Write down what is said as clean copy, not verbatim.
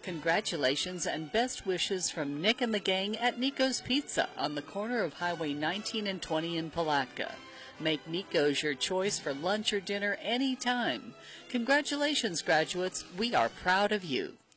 Congratulations and best wishes from Nick and the gang at Nico's Pizza on the corner of Highway 19 and 20 in Palatka. Make Nico's your choice for lunch or dinner anytime. Congratulations, graduates. We are proud of you.